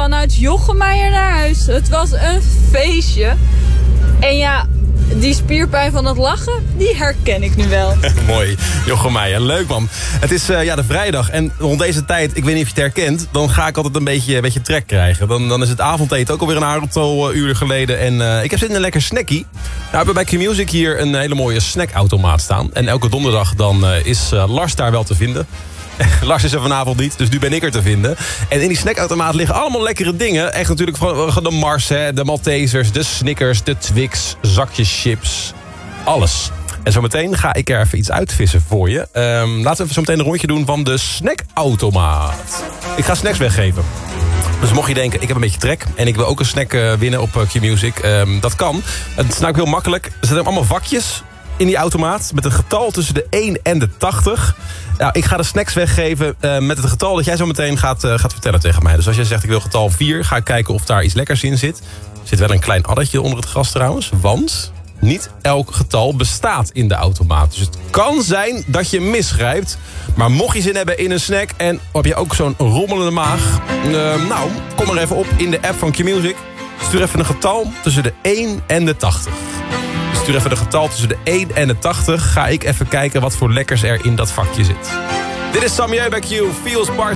vanuit Jochemeijer naar huis. Het was een feestje. En ja, die spierpijn van het lachen, die herken ik nu wel. Mooi, Jochem Meijer. Leuk man. Het is de vrijdag en rond deze tijd, ik weet niet of je het herkent, dan ga ik altijd een beetje trek krijgen. Dan is het avondeten ook alweer een aantal uren geleden. En ik heb zin in een lekker snackie. Nou, we hebben bij Q-Music hier een hele mooie snackautomaat staan. En elke donderdag dan is Lars daar wel te vinden. Lars is er vanavond niet, dus nu ben ik er te vinden. En in die snackautomaat liggen allemaal lekkere dingen. Echt natuurlijk van de Mars, hè, de Maltesers, de Snickers, de Twix, zakjes chips. Alles. En zometeen ga ik er even iets uitvissen voor je. Laten we even zometeen een rondje doen van de snackautomaat. Ik ga snacks weggeven. Dus mocht je denken, ik heb een beetje trek en ik wil ook een snack winnen op Q-Music. Dat kan. Het is nou heel makkelijk. Er zitten allemaal vakjes in die automaat met een getal tussen de 1 en de 80. Nou, ik ga de snacks weggeven met het getal dat jij zo meteen gaat vertellen tegen mij. Dus als jij zegt ik wil getal 4, ga ik kijken of daar iets lekkers in zit. Er zit wel een klein addertje onder het gras trouwens. Want niet elk getal bestaat in de automaat. Dus het kan zijn dat je misgrijpt. Maar mocht je zin hebben in een snack en heb je ook zo'n rommelende maag. Nou, kom er even op in de app van Q-Music. Stuur even een getal tussen de 1 en de 80. Stuur even een getal tussen de 1 en de 80. Ga ik even kijken wat voor lekkers er in dat vakje zit. Dit is Sam J bij Q, Feels Part